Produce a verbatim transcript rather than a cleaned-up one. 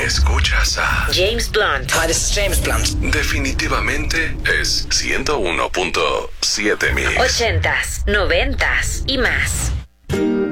Escuchas a James Blunt. Hi, this is James Blunt. Definitivamente es ciento uno punto siete Mix. Ochentas, noventas y más.